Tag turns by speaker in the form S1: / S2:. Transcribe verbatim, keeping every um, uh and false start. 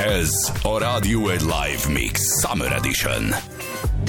S1: Ez a Rádió egy Live Mix Summer Edition.